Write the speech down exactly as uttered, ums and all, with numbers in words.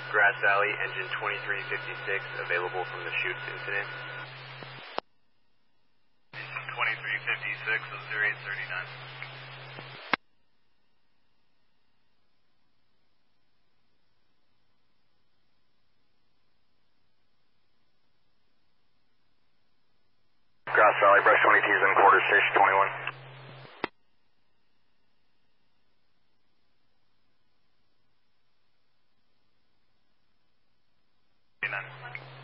Grass Valley, engine twenty-three fifty-six, available from the chute incident. twenty-three fifty-six of zero eight thirty-nine. Grass Valley, brush twenty-two is in quarter station twenty-one. Nine.